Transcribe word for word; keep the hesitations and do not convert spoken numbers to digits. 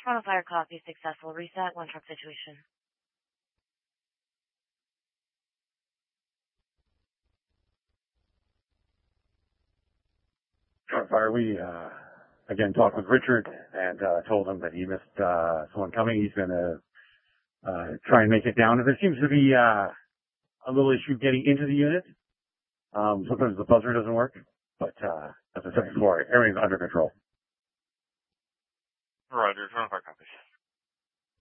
Toronto Fire copy, successful reset, one truck situation. Toronto Fire, we, uh, again talked with Richard and, uh, told him that he missed, uh, someone coming. He's gonna, uh, try and make it down. There seems to be, uh, a little issue getting into the unit. Um, sometimes the buzzer doesn't work, but, uh, as I said before, everything's under control. Roger, Toronto Fire copies.